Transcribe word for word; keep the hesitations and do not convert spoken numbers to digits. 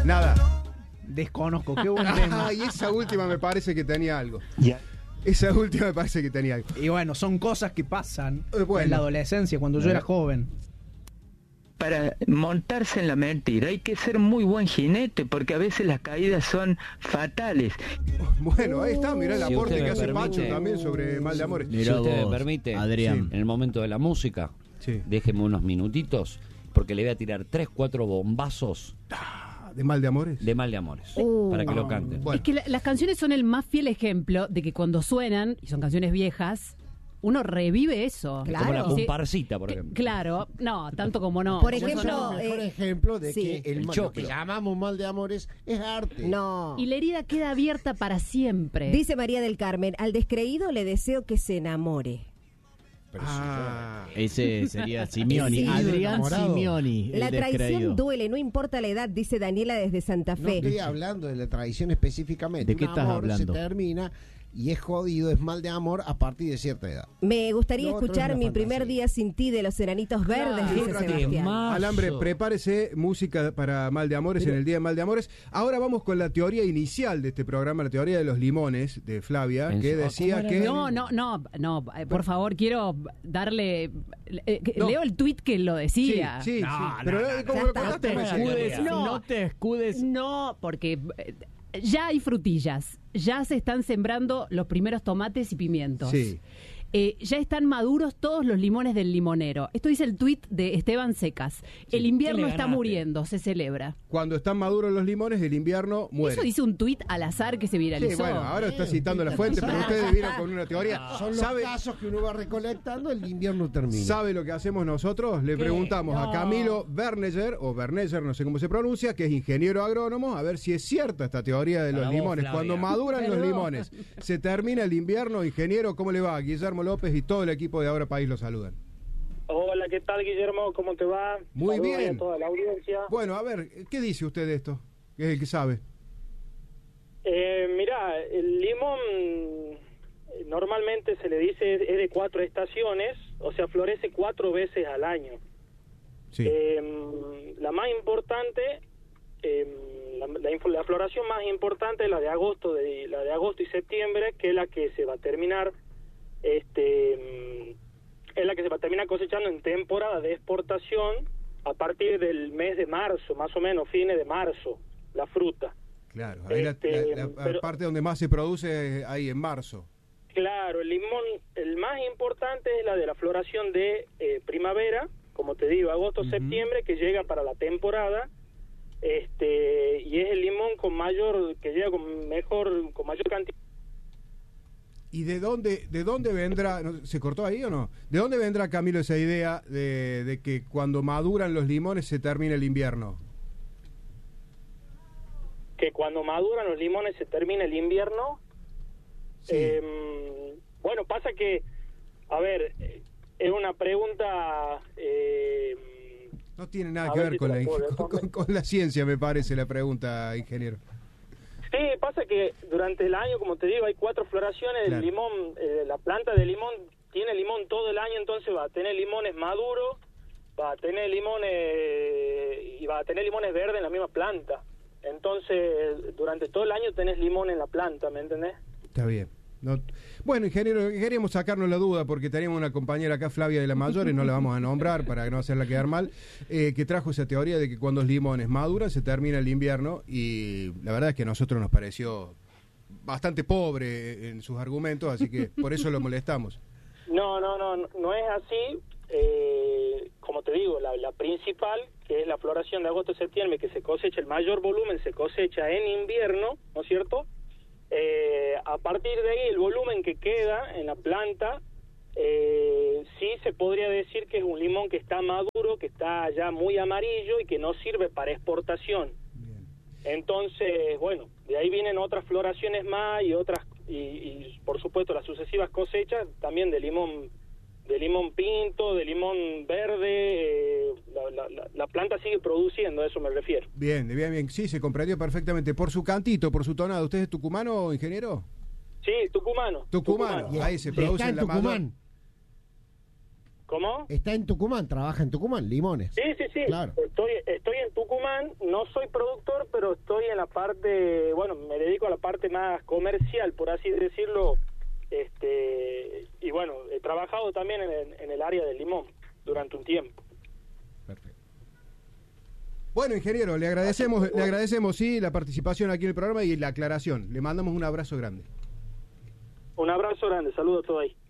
Nada. Desconozco, qué buen tema. Y esa última me parece que tenía algo. Ya. Esa última me parece que tenía algo. Y bueno, son cosas que pasan Eh, bueno. en la adolescencia, cuando yo Eh. era joven. Para montarse en la mentira hay que ser muy buen jinete, porque a veces las caídas son fatales. Bueno, ahí está, mirá el Si aporte usted que me hace permite. Pacho también sobre Mal de Amores. Si usted me permite, Adrián. en el momento de la música, Sí. déjeme unos minutitos, porque le voy a tirar tres, cuatro bombazos ¿De Mal de Amores? de Mal de Amores, Uh. para que lo canten. Bueno. Es que la- las canciones son el más fiel ejemplo de que cuando suenan, y son canciones viejas, uno revive eso. Claro. Como la Y se- comparcita, por que- ejemplo. Claro, no, tanto como no. Por Eso ejemplo, no. el mejor eh, ejemplo de sí. que el, El mal- lo choclo. que llamamos mal de amores es arte. No. Y la herida queda abierta para siempre. Dice María del Carmen, al descreído le deseo que se enamore. Pero Ah, Ese sería Simeoni. Sí. Adrián Enamorado. Simeoni. el La traición descreído. duele, no importa la edad, dice Daniela desde Santa si- no Fe. estoy hablando de la tradición específicamente. ¿De qué Un estás amor hablando? se termina y es jodido, es mal de amor a partir de cierta edad. Me gustaría Lo otro escuchar es una Mi primer fantasía. día sin ti de los Enanitos Verdes, Claro. dice Un ratito. Sebastián. Más. Alambre, Mazo. prepárese música para Mal de Amores en el Día de Mal de Amores. Ahora vamos con la teoría inicial de este programa, la teoría de los limones de Flavia, En que su- decía ¿cómo era? que... No, no, no, no, eh, por favor, quiero darle... eh, que- No. Leo el tuit que lo Sí, decía. sí, No, sí. no, Pero no, eh, no. como Ya lo está. contaste No te recién. escudes. No. No te escudes. No, porque eh, ya hay frutillas, ya se están sembrando los primeros tomates y pimientos. Sí. Eh, ya están maduros todos los limones del limonero. Esto dice el tuit de Esteban Secas. El invierno ¿Qué le está ganaste? muriendo, se celebra. Cuando están maduros los limones, el invierno muere. Eso dice un tuit al azar que se viralizó. Sí, bueno, ahora está Sí, citando la sí, fuente, sí. pero ustedes vieron con una teoría. Son los ¿Sabe, casos que uno va recolectando, el invierno termina. ¿Sabe lo que hacemos nosotros? Le preguntamos a No. Camilo Berneger, o Berneger, no sé cómo se pronuncia, que es ingeniero agrónomo, a ver si es cierta esta teoría de los Para vos, limones. Flavia. Cuando maduran los Perdón. limones, se termina el invierno. Ingeniero, ¿cómo le va? Guillermo López y todo el equipo de Ahora País lo saludan. Hola, ¿qué tal, Guillermo? ¿Cómo te va? Muy Saludos bien. a toda la audiencia. Bueno, a ver, ¿qué dice usted de esto? Que es el que sabe. Eh, mira, el limón eh, normalmente se le dice es de cuatro estaciones, o sea, florece cuatro veces al año. Sí. Eh, la más importante, eh, la, la, inf- la floración más importante es la de agosto, de, la de agosto y septiembre, que es la que se va a terminar, este, mm, es la que se va a terminar cosechando en temporada de exportación a partir del mes de marzo, más o menos, fines de marzo, la fruta. Claro, ahí la, Este, la- la pero- parte donde más se produce es ahí en marzo. Claro, el limón, el más importante es la de la floración de eh, primavera, como te digo, agosto, septiembre, que llega para la temporada, este, y es el limón con mayor, que llega con mejor, con mayor cantidad. ¿Y de dónde, de dónde vendrá, no, se cortó ahí o no? ¿De dónde vendrá, Camilo, esa idea de, de que cuando maduran los limones se termina el invierno? Que cuando maduran los limones se termina el invierno. Sí. Eh, bueno, pasa que, a ver, eh, es una pregunta... Eh, No tiene nada a que ver ver si con te la, la puedo con, responder. con- con la ciencia, me parece, la pregunta, ingeniero. Sí, pasa que durante el año, como te digo, hay cuatro floraciones. Claro. El limón, eh, la planta de limón tiene limón todo el año, entonces va a tener limones maduros, va a tener limones y va a tener limones verdes en la misma planta. Entonces, durante todo el año tenés limón en la planta, ¿me entendés? Está bien. No- bueno, ingeniero, queríamos sacarnos la duda porque teníamos una compañera acá, Flavia de la Mayores, no la vamos a nombrar para no hacerla quedar mal, eh, que trajo esa teoría de que cuando los limones maduran se termina el invierno, y la verdad es que a nosotros nos pareció bastante pobre en sus argumentos, así que por eso lo molestamos. No, no, no, no no es así. Eh, como te digo, la, la principal, que es la floración de agosto-septiembre, que se cosecha, el mayor volumen se cosecha en invierno, ¿no es cierto? Eh, a partir de ahí, el volumen que queda en la planta, eh, sí se podría decir que es un limón que está maduro, que está ya muy amarillo y que no sirve para exportación. Bien. Entonces, bueno, de ahí vienen otras floraciones más y otras, y, y por supuesto las sucesivas cosechas también de limón, de limón pinto, de limón verde, eh, la, la, la, la planta sigue produciendo, a eso me refiero. Bien, bien, bien, sí, se comprendió perfectamente. Por su cantito, por su tonada, ¿usted es tucumano, ingeniero? Sí, tucumano. Tucumano, ahí se produce Está en la mayor... Tucumán. ¿Cómo? Está en Tucumán, trabaja en Tucumán, limones. Sí, sí, sí. Claro. Estoy, estoy en Tucumán, no soy productor, pero estoy en la parte, bueno, me dedico a la parte más comercial, por así decirlo. Este, y bueno, he trabajado también en el, en el área del limón durante un tiempo. Perfecto. Bueno, ingeniero, le agradecemos, le agradecemos sí la participación aquí en el programa y la aclaración. Le mandamos un abrazo grande. Un abrazo grande, saludos a todos ahí.